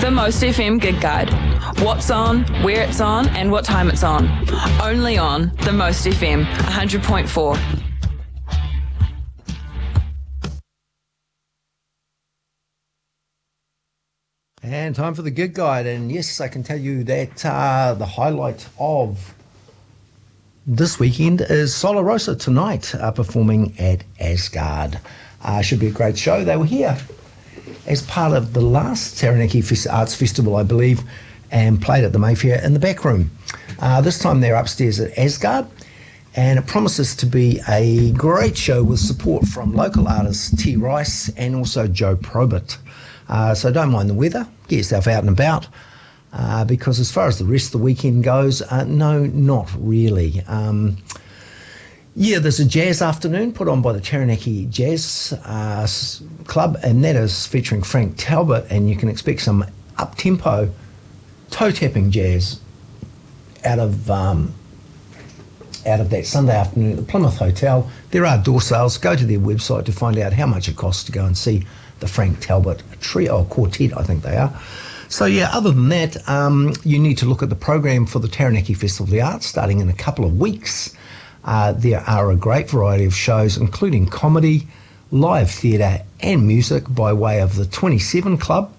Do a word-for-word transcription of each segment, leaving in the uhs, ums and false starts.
The Most F M Gig Guide. What's on, where it's on, and what time it's on. Only on The Most F M, one hundred point four. And time for the Gig Guide. And yes, I can tell you that uh, the highlight of this weekend is Solar Rosa tonight, uh, performing at Asgard. Uh, should be a great show. They were here as part of the last Taranaki Fest- Arts Festival, I believe, and played at the Mayfair in the back room. Uh, this time they're upstairs at Asgard, and it promises to be a great show with support from local artists T. Rice and also Joe Probert. Uh, so don't mind the weather, get yourself out and about, uh, because as far as the rest of the weekend goes, uh, no, not really. Um, Yeah, there's a jazz afternoon put on by the Taranaki Jazz uh, Club, and that is featuring Frank Talbot, and you can expect some up-tempo, toe-tapping jazz out of um, out of that Sunday afternoon at the Plymouth Hotel. There are door sales. Go to their website to find out how much it costs to go and see the Frank Talbot trio, or quartet, I think they are. So yeah, other than that, um, you need to look at the program for the Taranaki Festival of the Arts starting in a couple of weeks. Uh, there are a great variety of shows, including comedy, live theatre and music by way of the twenty-seven Club,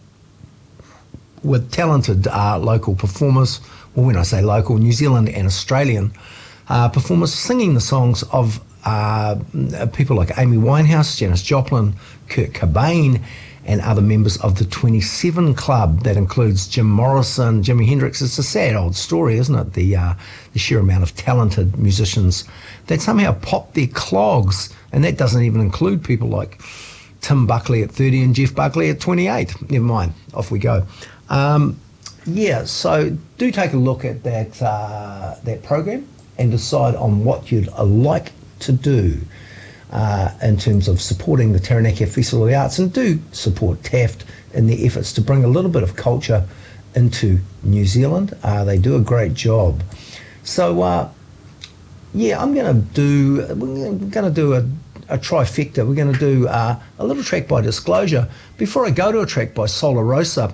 with talented uh, local performers, well, when I say local, New Zealand and Australian uh, performers singing the songs of uh, people like Amy Winehouse, Janis Joplin, Kurt Cobain, and other members of the twenty-seven Club. That includes Jim Morrison, Jimi Hendrix. It's a sad old story, isn't it? The, uh, the sheer amount of talented musicians that somehow popped their clogs, and that doesn't even include people like Tim Buckley at thirty and Jeff Buckley at twenty-eight. Never mind, off we go. Um, yeah, so do take a look at that uh, that program and decide on what you'd uh, like to do Uh, in terms of supporting the Taranaki Festival of the Arts, and do support Taft in their efforts to bring a little bit of culture into New Zealand. Uh, they do a great job. So, uh, yeah, I'm going to do, we're going to do a, a trifecta. We're going to do uh, a little track by Disclosure before I go to a track by Solar Rosa.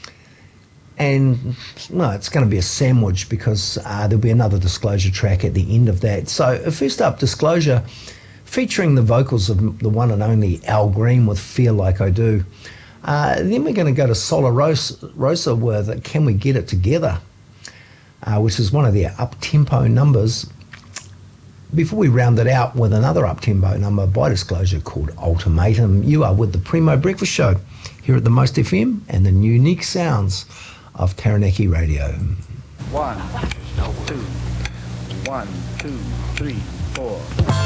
And, well, it's going to be a sandwich because uh, there'll be another Disclosure track at the end of that. So, first up, Disclosure, featuring the vocals of the one and only Al Green with Feel Like I Do. Uh, then we're going to go to Solar Rosa, Rosa with Can We Get It Together, uh, which is one of their up-tempo numbers, before we round it out with another up-tempo number by Disclosure called Ultimatum. You are with the Primo Breakfast Show here at the Most F M and the unique sounds of Taranaki Radio. One, two, one, two, three, four.